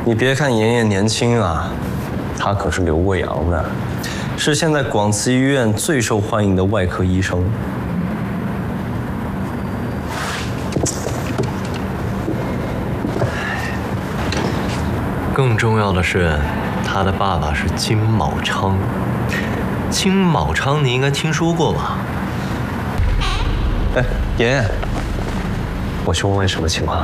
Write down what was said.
你别看妍妍年轻啊，她可是留过洋的，是现在广慈医院最受欢迎的外科医生。 更重要的是，他的爸爸是金卯昌。金卯昌你应该听说过吧？ 哎，妍妍，我去问问什么情况。